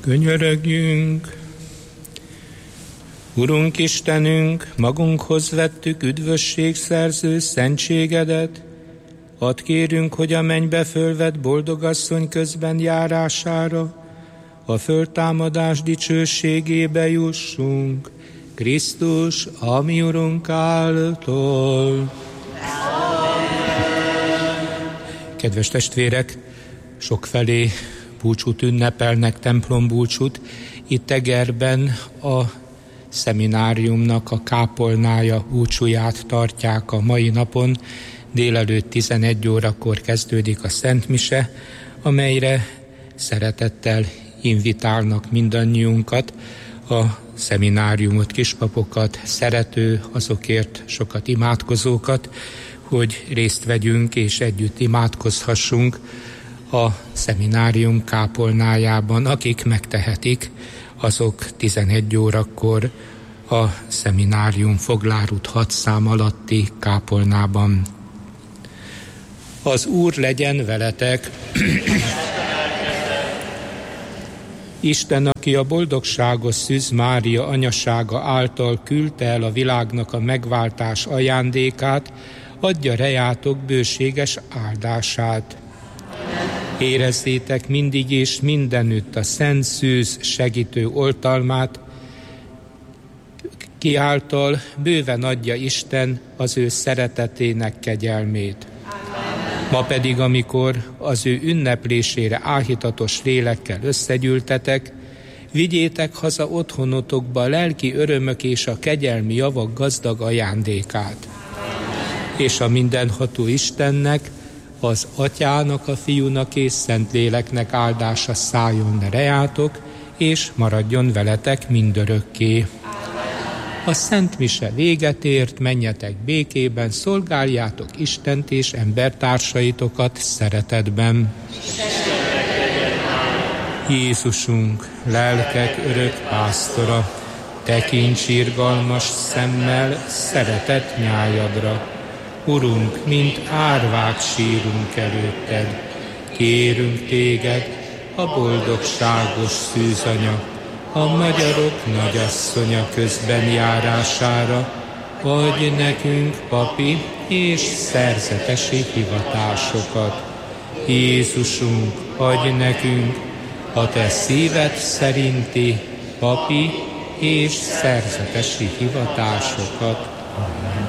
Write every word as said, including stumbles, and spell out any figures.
Könyörögjünk! Urunk Istenünk, magunkhoz vettük üdvösségszerző szentségedet. Add kérünk, hogy a mennybe fölvett boldogasszony közben járására a föltámadás dicsőségébe jussunk. Krisztus, a mi Urunk által. Kedves testvérek, sokfelé búcsút ünnepelnek, templombúcsút. Itt Egerben a szemináriumnak a kápolnája búcsúját tartják a mai napon. Délelőtt tizenegy órakor kezdődik a Szent Mise, amelyre szeretettel invitálnak mindannyiunkat, a szemináriumot, kispapokat, szerető, azokért sokat imádkozókat, hogy részt vegyünk és együtt imádkozhassunk a szeminárium kápolnájában. Akik megtehetik, azok tizenegy órakor a szeminárium Foglárút hat szám alatti kápolnában. Az Úr legyen veletek! Isten, aki a boldogságos Szűz Mária anyasága által küldte el a világnak a megváltás ajándékát, adja rejátok bőséges áldását. Érezzétek mindig és mindenütt a Szent Szűz segítő oltalmát, ki által bőven adja Isten az ő szeretetének kegyelmét. Ma pedig, amikor az ő ünneplésére áhítatos lélekkel összegyűltetek, vigyétek haza otthonotokba a lelki örömök és a kegyelmi javak gazdag ajándékát. És a mindenható Istennek, az Atyának, a Fiúnak és Szentléleknek áldása szálljon le rejátok, és maradjon veletek mindörökké. A Szent Mise véget ért, menjetek békében, szolgáljátok Istent és embertársaitokat szeretetben. Jézusunk, lelkek örök pásztora, tekints irgalmas szemmel szeretett nyájadra. Urunk, mint árvák sírunk előtted, kérünk téged, a boldogságos szűzanya, a magyarok nagyasszonya közben járására, adj nekünk papi és szerzetesi hivatásokat. Jézusunk, adj nekünk a te szíved szerinti papi és szerzetesi hivatásokat. Amen.